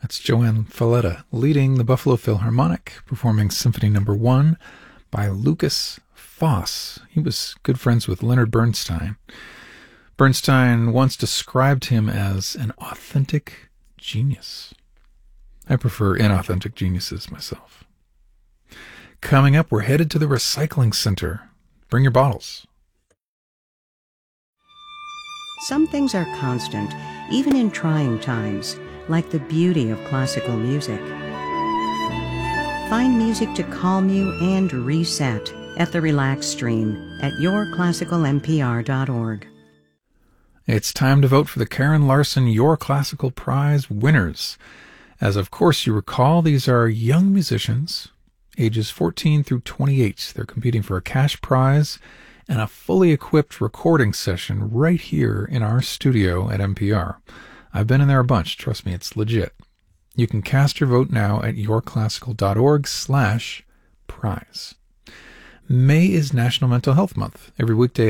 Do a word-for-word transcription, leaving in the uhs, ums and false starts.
That's Joanne Falletta leading the Buffalo Philharmonic, performing Symphony Number One by Lukas Foss. He was good friends with Leonard Bernstein. Bernstein once described him as an authentic genius. I prefer inauthentic geniuses myself. Coming up, we're headed to the recycling center. Bring your bottles. Some things are constant, even in trying times, like the beauty of classical music. Find music to calm you and reset at the Relax Stream at your classical n p r dot org. It's time to vote for the Karen Larson Your Classical Prize winners. As of course you recall, these are young musicians, ages fourteen through twenty-eight. They're competing for a cash prize and a fully equipped recording session right here in our studio at N P R. I've been in there a bunch. Trust me, it's legit. You can cast your vote now at yourclassical.org slash prize. May is National Mental Health Month. Every weekday